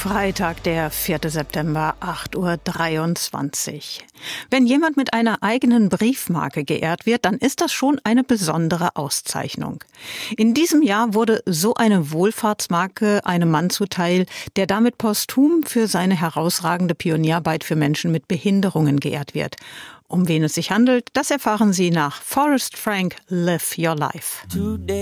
Freitag, der 4. September, 8:23 Uhr. Wenn jemand mit einer eigenen Briefmarke geehrt wird, dann ist das schon eine besondere Auszeichnung. In diesem Jahr wurde so eine Wohlfahrtsmarke einem Mann zuteil, der damit posthum für seine herausragende Pionierarbeit für Menschen mit Behinderungen geehrt wird. Um wen es sich handelt, das erfahren Sie nach Forrest Frank, Live Your Life.